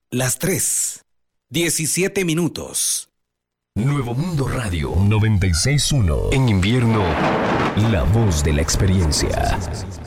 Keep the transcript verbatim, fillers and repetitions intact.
las tres, diecisiete minutos. Nuevo Mundo Radio noventa y seis punto uno. En invierno, la voz de la experiencia.